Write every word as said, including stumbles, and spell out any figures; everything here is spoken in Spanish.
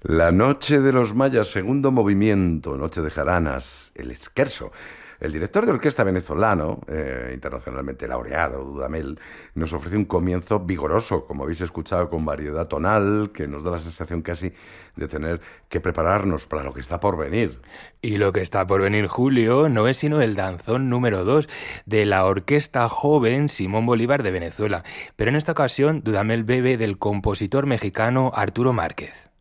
La noche de los mayas, segundo movimiento, noche de jaranas, el Scherzo. El director de orquesta venezolano, eh, internacionalmente laureado, Dudamel, nos ofrece un comienzo vigoroso, como habéis escuchado, con variedad tonal, que nos da la sensación casi de tener que prepararnos para lo que está por venir. Y lo que está por venir, Julio, no es sino el danzón número dos de la Orquesta Joven Simón Bolívar de Venezuela. Pero en esta ocasión, Dudamel bebe del compositor mexicano Arturo Márquez.